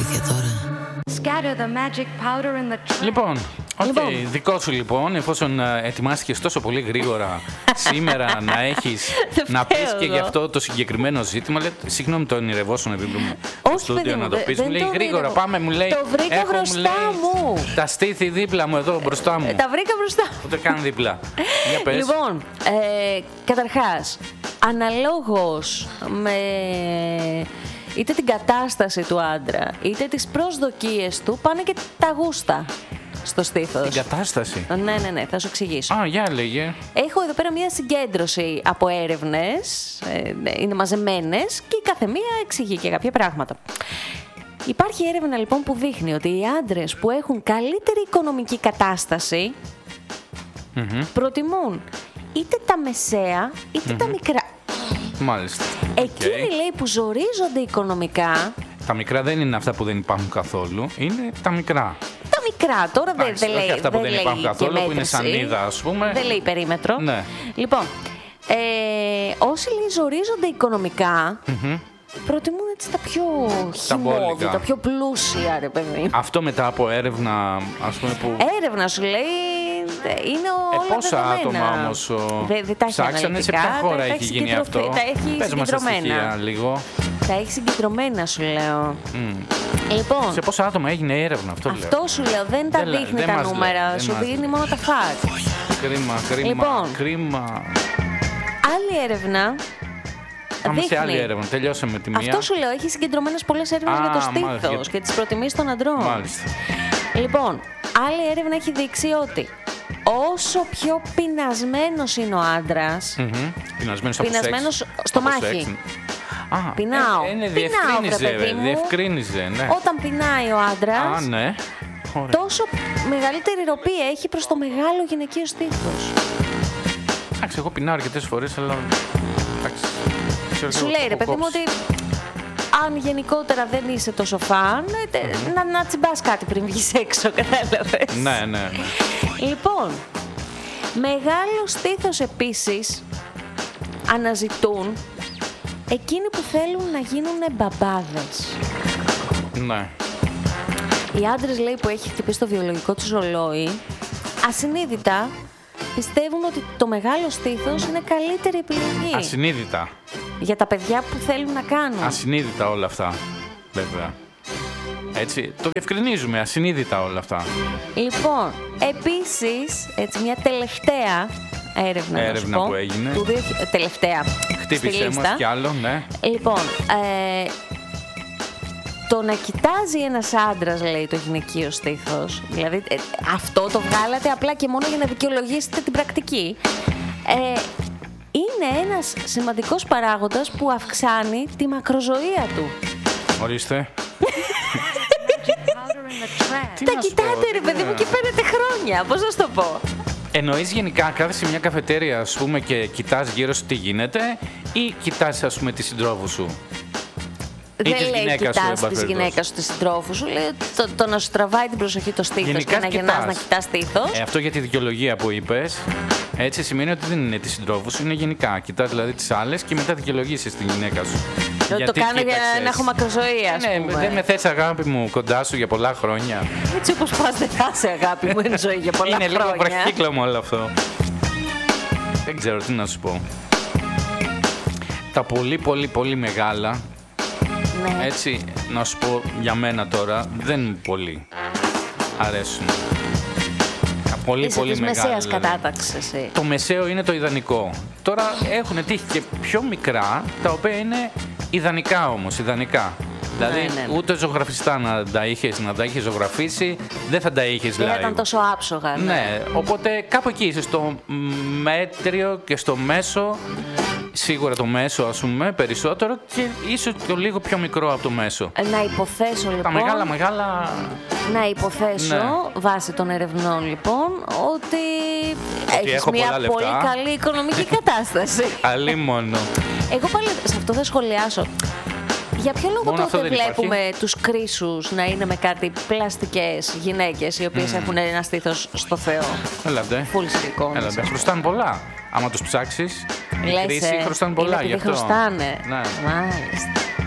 αλήθεια τώρα. Λοιπόν, δικό σου λοιπόν, εφόσον ετοιμάστηκες τόσο πολύ γρήγορα σήμερα να έχεις να πεις και για αυτό το συγκεκριμένο ζήτημα. Λέει, συγγνώμη, το ονειρευόσουν επίπλου μου στο στούντιο να το πεις. Μου λέει γρήγορα, πάμε, μου λέει. Το βρήκα μπροστά μου. Τα στήθη δίπλα μου εδώ μπροστά μου. Τα βρήκα μπροστά. Ούτε καν δίπλα. Για πες. Λοιπόν, καταρχάς, αναλόγως με είτε την κατάσταση του άντρα, είτε τις προσδοκίες του, πάνε και τα γούστα στο στήθος. Την κατάσταση. Ναι, θα σου εξηγήσω. Για λέγε. Έχω εδώ πέρα μια συγκέντρωση από έρευνες, είναι μαζεμένες και η κάθε μία εξηγεί και κάποια πράγματα. Υπάρχει έρευνα λοιπόν που δείχνει ότι οι άντρες που έχουν καλύτερη οικονομική κατάσταση προτιμούν είτε τα μεσαία είτε τα μικρά. Μάλιστα. Εκείνοι λέει που ζορίζονται οικονομικά. Τα μικρά δεν είναι αυτά που δεν υπάρχουν καθόλου, είναι τα μικρά. Τα μικρά τώρα δεν λέει. Όχι αυτά που δεν υπάρχουν καθόλου, που είναι σανίδα, ας πούμε. Δεν λέει περίμετρο. Ναι. Λοιπόν, όσοι λέει ζορίζονται οικονομικά, προτιμούν έτσι τα πιο χυμώδη, τα πιο πλούσια, ρε παιδί. Αυτό μετά από έρευνα, ας πούμε, που... Έρευνα σου λέει, είναι όλα πόσα άτομα όμως ψάξανε, σε ποια χώρα έχει γίνει αυτό? Τα έχει πες μας τα στοιχεία λίγο. Τα έχει συγκεντρωμένα, σου λέω. Λοιπόν, σε πόσα άτομα έγινε η έρευνα, αυτό λέω. Αυτό σου λέω, δεν τα δείχνει τα νούμερα, σου δίνει μόνο τα facts. Κρίμα. Άλλη έρευνα. Πάμε σε άλλη έρευνα. Τελειώσαμε τη μία. Αυτό σου λέω, έχει συγκεντρωμένες πολλές έρευνες για το στήθος και τις προτιμήσεις των αντρών. Μάλιστα. Λοιπόν, άλλη έρευνα έχει δείξει ότι όσο πιο πεινασμένος είναι ο άντρας, πεινασμένος στο μάχη. Πεινάω. Διευκρίνιζε, ναι. Όταν πεινάει ο άντρας, ναι. τόσο μεγαλύτερη ροπή έχει προς το μεγάλο γυναικείο στήθος. Εντάξει, εγώ πεινάω αρκετές φορές, αλλά... Σου λέει ρε παιδί μου ότι αν γενικότερα δεν είσαι τόσο φαν, να τσιμπάς κάτι πριν βγεις έξω, κατάλαβες. Ναι. Λοιπόν, μεγάλο στήθος επίσης αναζητούν εκείνοι που θέλουν να γίνουν μπαμπάδες. Ναι. Οι άντρες, λέει, που έχει χτυπήσει το βιολογικό τους ρολόι, ασυνείδητα πιστεύουν ότι το μεγάλο στήθος είναι καλύτερη επιλογή. Ασυνείδητα. Για τα παιδιά που θέλουν να κάνουν. Ασυνείδητα όλα αυτά, βέβαια. Έτσι, το διευκρινίζουμε, ασυνείδητα όλα αυτά. Λοιπόν, επίσης, έτσι, μια τελευταία έρευνα που έγινε. Τελευταία. Χτύπησε μας κι άλλο, ναι. Λοιπόν, το να κοιτάζει ένας άντρας, λέει, το γυναικείο στήθος, δηλαδή αυτό το βγάλατε απλά και μόνο για να δικαιολογήσετε την πρακτική, είναι ένας σημαντικός παράγοντας που αυξάνει τη μακροζωία του. Ορίστε. Τα κοιτάτε, ρε παιδί μου, και παίρνετε χρόνια, πώς να σου το πω. Εννοείς γενικά κάθεσαι σε μια καφετέρια, ας πούμε, και κοιτάς γύρω σου τι γίνεται, ή κοιτάς, ας πούμε, τη συντρόφου σου? Δεν λέει κοιτάς τη γυναίκα σου, τη συντρόφου σου. Λέει το να σου τραβάει την προσοχή το στήθος και να γεννάς να κοιτάς στήθος. Αυτό για τη δικαιολογία που είπες, έτσι σημαίνει ότι δεν είναι τη συντρόφου σου, είναι γενικά. Κοιτάς δηλαδή τις άλλες και μετά δικαιολογήσεις την γυναίκα σου. Το κάνω για να έχω μακροζωία, ας πούμε. Δεν με θες, αγάπη μου, κοντά σου για πολλά χρόνια. Έτσι όπως πας δεν θα είσαι, αγάπη μου, είναι ζωή για πολλά χρόνια. Είναι λίγο βραχύκλωμο όλο αυτό. Δεν ξέρω τι να σου πω. Τα πολύ μεγάλα, ναι, έτσι, να σου πω για μένα τώρα, δεν πολύ αρέσουν. Πολύ μεγάλα. Μεσαίας κατάταξης εσύ. Το μεσαίο είναι το ιδανικό. Τώρα έχουν τύχει και πιο μικρά, τα οποία είναι ιδανικά όμως, ιδανικά. Δηλαδή ούτε ζωγραφιστά να τα είχες ζωγραφίσει, δεν θα τα είχες live. Δεν ήταν τόσο άψογα. Ναι, οπότε κάπου εκεί είσαι στο μέτριο και στο μέσο. Σίγουρα το μέσο, ας πούμε, περισσότερο, και ίσως το λίγο πιο μικρό από το μέσο. Να υποθέσω λοιπόν. Τα μεγάλα. Να υποθέσω, βάσει των ερευνών λοιπόν, ότι έχεις μια πολύ καλή οικονομική κατάσταση. Αλίμονο. Εγώ πάλι σε αυτό θα σχολιάσω. Για ποιο λόγο τότε βλέπουμε τους κρίσους να είναι με κάτι πλαστικές γυναίκες οι οποίες έχουν ένα στήθος στο Θεό? Έλατε. Full σιλικόνες. Έλατε. Χρωστάνε πολλά. Άμα τους ψάξεις, οι κρίσεις χρωστάνε πολλά. Είναι επειδή χρωστάνε. Ναι. Μάλιστα.